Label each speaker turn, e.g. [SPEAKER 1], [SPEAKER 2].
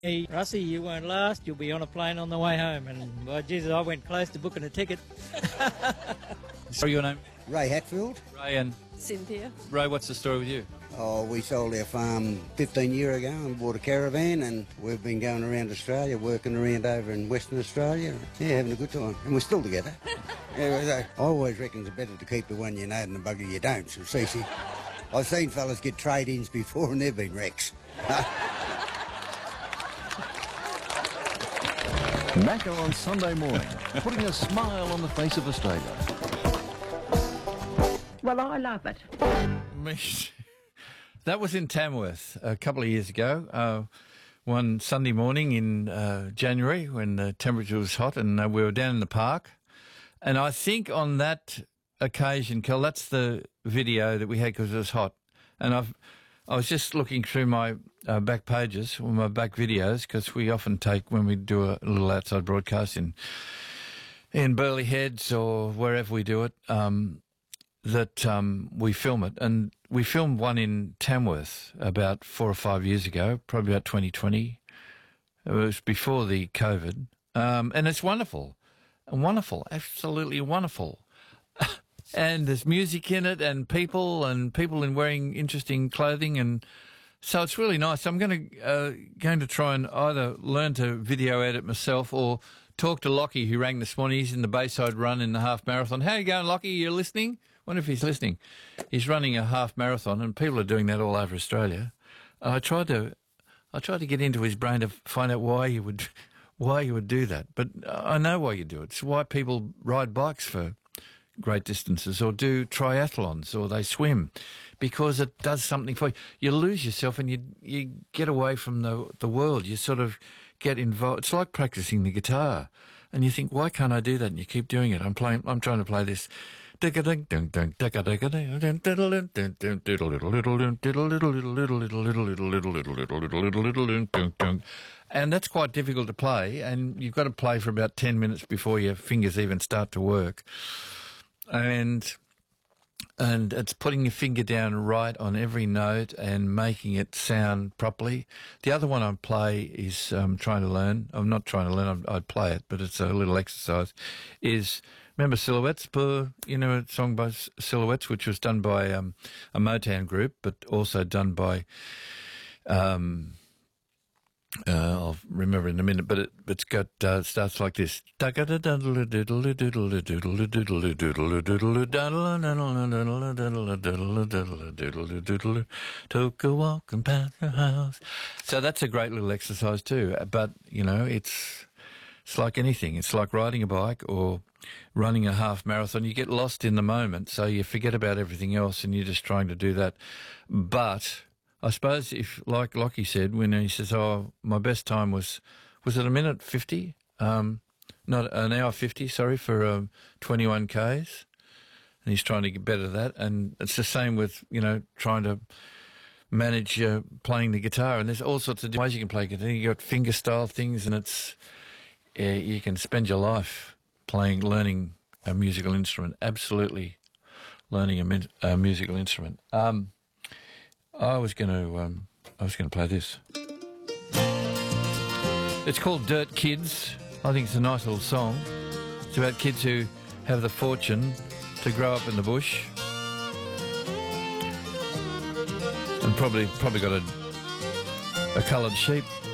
[SPEAKER 1] Hey, Russie, you weren't last. You'll be on a plane on the way home. And, well, Jesus, I went close to booking a ticket.
[SPEAKER 2] Sorry, your name?
[SPEAKER 3] Ray Hatfield.
[SPEAKER 2] Ray and...
[SPEAKER 4] Cynthia.
[SPEAKER 2] Ray, what's the story with you?
[SPEAKER 3] Oh, we sold our farm 15 years ago and bought a caravan, and we've been going around Australia, working around over in Western Australia. Yeah, having a good time. And we're still together. I always reckon it's better to keep the one you know than the bugger you don't. So, see, I've seen fellas get trade-ins before and they've been wrecks.
[SPEAKER 5] Macca on Sunday morning, putting a smile on the face of Australia.
[SPEAKER 6] Well, I love it.
[SPEAKER 2] That was in Tamworth a couple of years ago, one Sunday morning in January when the temperature was hot, and we were down in the park. And I think on that occasion, Kel, that's the video that we had because it was hot. And I was just looking through my back pages, or my back videos, because we often take, when we do a little outside broadcast in Burleigh Heads or wherever we do it, that we film it. And we filmed one in Tamworth about 4 or 5 years ago, probably about 2020. It was before the COVID. And it's wonderful. Wonderful. Absolutely wonderful. And there's music in it and people in wearing interesting clothing. And so it's really nice. I'm going to try and either learn to video edit myself or talk to Lockie, who rang this morning. He's in the Bayside Run in the half marathon. How you going, Lockie? You listening? Wonder if he's listening. He's running a half marathon, and people are doing that all over Australia. I tried to get into his brain to find out why you would do that. But I know why you do it. It's why people ride bikes for great distances or do triathlons or they swim, because it does something for you. You lose yourself and you get away from the world. You sort of get involved. It's like practicing the guitar, and you think, why can't I do that? And you keep doing it. I'm trying to play this. And that's quite difficult to play, and you've got to play for about 10 minutes before your fingers even start to work. And it's putting your finger down right on every note and making it sound properly. The other one I play is trying to learn. I'm not trying to learn. I'd play it, but it's a little exercise. Is remember Silhouettes? A song by Silhouettes, which was done by a Motown group, but also done by. I'll remember in a minute, but it's got starts like this. Took a walk past the house. So that's a great little exercise too. But it's like anything. It's like riding a bike or running a half marathon. You get lost in the moment, so you forget about everything else, and you're just trying to do that. But I suppose if, like Lockie said, when he says, "Oh, my best time was it a minute 50? Not an hour 50, sorry, for 21 Ks." And he's trying to get better at that. And it's the same with, trying to manage playing the guitar. And there's all sorts of ways you can play guitar. You got finger style things, and you can spend your life learning a musical instrument. Absolutely, learning a musical instrument. I was going to play this. It's called Dirt Kids. I think it's a nice little song. It's about kids who have the fortune to grow up in the bush and probably got a coloured sheep